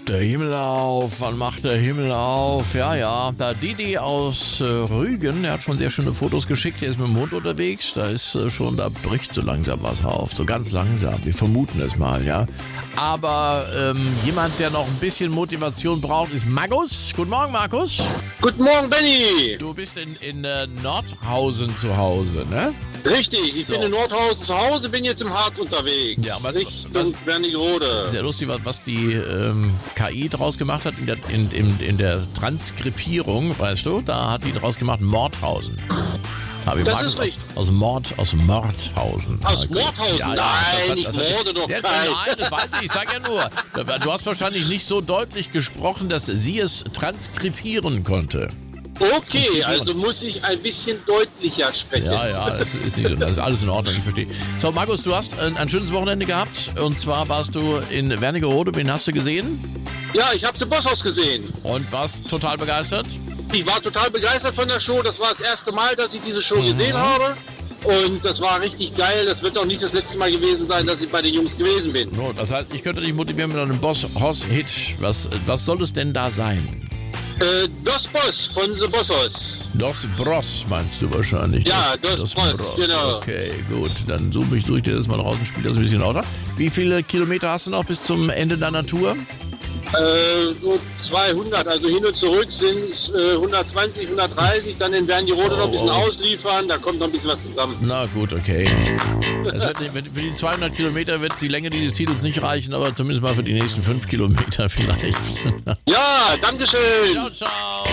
macht der Himmel auf? Wann macht der Himmel auf? Ja. Da Didi aus Rügen, der hat schon sehr schöne Fotos geschickt. Der ist mit dem Hund unterwegs. Da bricht so langsam was auf. So ganz langsam. Wir vermuten es mal, ja. Aber jemand, der noch ein bisschen Motivation braucht, ist Markus. Guten Morgen, Markus. Guten Morgen, Benny. Du bist in Nordhausen zu Hause, ne? Richtig, ich bin in Nordhausen zu Hause, bin jetzt im Harz unterwegs. Ja, Richtung Wernigerode. Sehr lustig, was die KI draus gemacht hat in der Transkripierung, weißt du? Da hat die draus gemacht Mordhausen. Das ist richtig. Aus Mordhausen. Aus Mordhausen? Ja, nein, ich morde doch keinen. Nein, das weiß ich sag ja nur. Du hast wahrscheinlich nicht so deutlich gesprochen, dass sie es transkripieren konnte. Okay, also muss ich ein bisschen deutlicher sprechen. Ja, das ist nicht so. Das ist alles in Ordnung, ich verstehe. So, Markus, du hast ein schönes Wochenende gehabt. Und zwar warst du in Wernigerode. Wen hast du gesehen? Ja, ich habe im Bosshaus gesehen. Und warst total begeistert? Ich war total begeistert von der Show. Das war das erste Mal, dass ich diese Show gesehen habe. Und das war richtig geil. Das wird auch nicht das letzte Mal gewesen sein, dass ich bei den Jungs gewesen bin. No, das heißt, ich könnte dich motivieren mit einem Boss-Hoss-Hit. Was soll es denn da sein? Dos Boss von The Bossos. Dos Bros meinst du wahrscheinlich? Ja, Dos Bros, genau. Okay, gut. Dann suche ich dir das mal raus und spiele das ein bisschen lauter. Wie viele Kilometer hast du noch bis zum Ende deiner Tour? So 200, also hin und zurück sind es 120, 130, dann in Wernigerode noch ein bisschen ausliefern, da kommt noch ein bisschen was zusammen. Na gut, okay. Für die 200 Kilometer wird die Länge dieses Titels nicht reichen, aber zumindest mal für die nächsten 5 Kilometer vielleicht. Ja, dankeschön. Ciao, ciao.